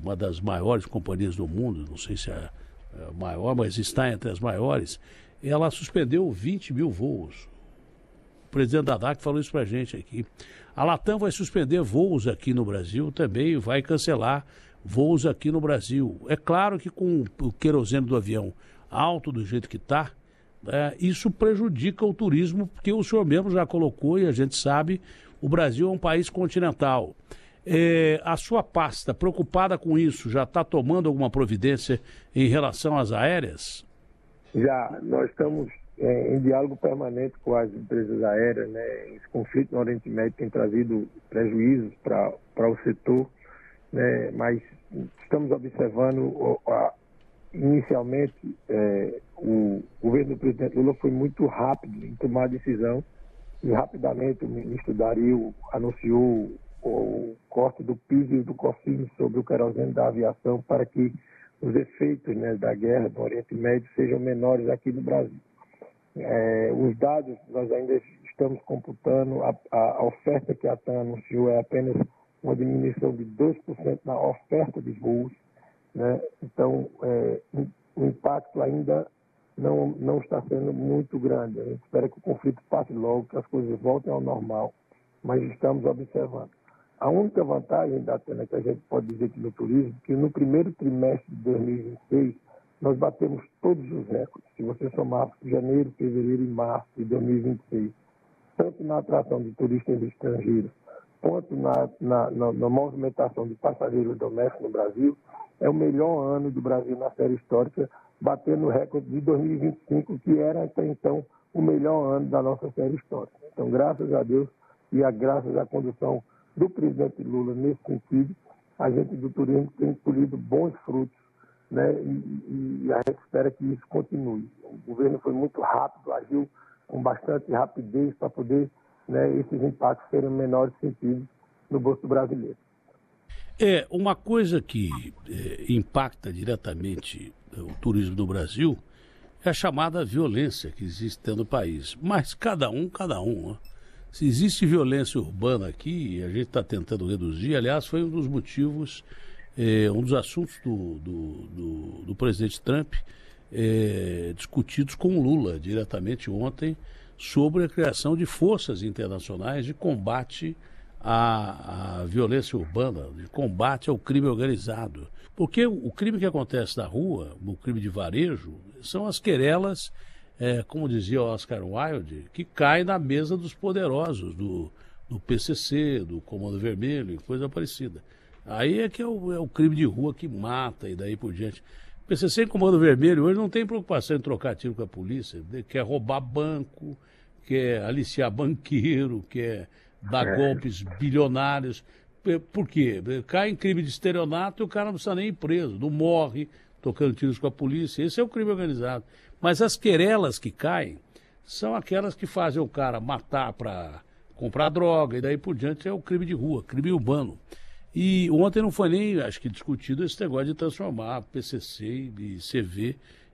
uma das maiores companhias do mundo, não sei se é a maior, mas está entre as maiores, ela suspendeu 20 mil voos. O presidente da ANAC falou isso para a gente aqui. A Latam vai suspender voos aqui no Brasil também, vai cancelar voos aqui no Brasil. É claro que com o querosene do avião alto do jeito que está, isso prejudica o turismo, porque o senhor mesmo já colocou e a gente sabe, o Brasil é um país continental. A sua pasta, preocupada com isso, já está tomando alguma providência em relação às aéreas? Já, nós estamos em diálogo permanente com as empresas aéreas, né? Esse conflito no Oriente Médio tem trazido prejuízos para o setor, né? Mas estamos observando, inicialmente, o governo do presidente Lula foi muito rápido em tomar a decisão e rapidamente o ministro Dario anunciou o corte do PIS e do COFINS sobre o querosene da aviação para que os efeitos, né, da guerra do Oriente Médio sejam menores aqui no Brasil. Os dados nós ainda estamos computando, a oferta que a TAM anunciou é apenas uma diminuição de 2% na oferta de voos, né? Então, o impacto ainda não está sendo muito grande. A gente espera que o conflito passe logo, que as coisas voltem ao normal, mas estamos observando. A única vantagem da Atena que a gente pode dizer que no turismo, que no primeiro trimestre de 2026, nós batemos todos os recordes. Se você somar janeiro, fevereiro e março de 2026, tanto na atração de turistas estrangeiros, quanto na movimentação de passageiros domésticos no Brasil, é o melhor ano do Brasil na série histórica, batendo o recorde de 2025, que era até então o melhor ano da nossa série histórica. Então, graças a Deus e graças à condução do presidente Lula nesse sentido, a gente do turismo tem colhido bons frutos, né? E a gente espera que isso continue. O governo foi muito rápido, agiu com bastante rapidez para poder, né, esses impactos serem menores sentidos no bolso brasileiro. Uma coisa que impacta diretamente o turismo do Brasil é a chamada violência que existe no país. Mas cada um, né? Se existe violência urbana aqui, a gente está tentando reduzir. Aliás, foi um dos motivos, um dos assuntos do presidente Trump discutidos com Lula diretamente ontem, sobre a criação de forças internacionais de combate à violência urbana, de combate ao crime organizado. Porque o crime que acontece na rua, o crime de varejo, são as querelas, como dizia Oscar Wilde, que caem na mesa dos poderosos, do PCC, do Comando Vermelho e coisa parecida. Aí é que é o crime de rua que mata e daí por diante. PCC e Comando Vermelho hoje não tem preocupação em trocar tiro com a polícia, quer roubar banco, quer aliciar banqueiro, quer dar golpes bilionários. Por quê? Cai em crime de estelionato e o cara não precisa nem ir preso, não morre tocando tiros com a polícia. Esse é o crime organizado. Mas as querelas que caem são aquelas que fazem o cara matar para comprar droga e daí por diante é o crime de rua, crime urbano. E ontem não foi nem, acho que, discutido esse negócio de transformar PCC e CV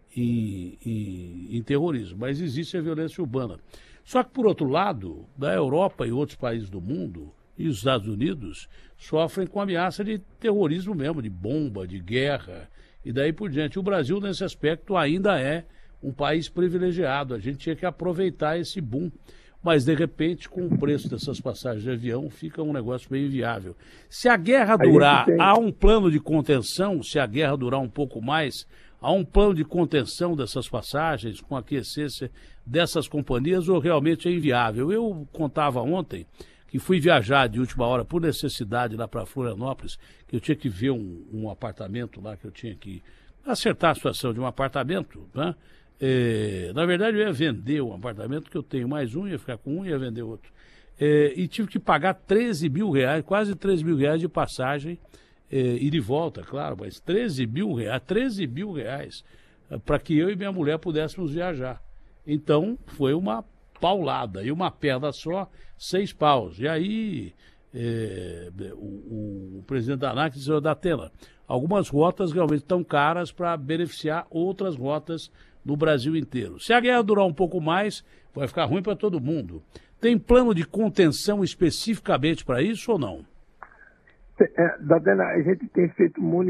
em terrorismo. Mas existe a violência urbana. Só que, por outro lado, da Europa e outros países do mundo, e os Estados Unidos, sofrem com ameaça de terrorismo mesmo, de bomba, de guerra, e daí por diante. O Brasil, nesse aspecto, ainda é um país privilegiado. A gente tinha que aproveitar esse boom. Mas, de repente, com o preço dessas passagens de avião, fica um negócio bem inviável. Se a guerra durar, há um plano de contenção, se a guerra durar um pouco mais, há um plano de contenção dessas passagens, com a aquiescência dessas companhias, ou realmente é inviável? Eu contava ontem que fui viajar de última hora por necessidade lá para Florianópolis, que eu tinha que ver um apartamento lá, que eu tinha que acertar a situação de um apartamento, né? Na verdade, eu ia vender um apartamento, que eu tenho mais um, ia ficar com um e ia vender outro. E tive que pagar 13 mil reais, quase 13 mil reais de passagem, e de volta, claro, mas 13 mil reais, para que eu e minha mulher pudéssemos viajar. Então, foi uma paulada, e uma perna só, 6 paus. E aí, o presidente da ANAC disse, da Atena, algumas rotas realmente estão caras para beneficiar outras rotas no Brasil inteiro. Se a guerra durar um pouco mais, vai ficar ruim para todo mundo. Tem plano de contenção especificamente para isso ou não? Datena, a gente tem feito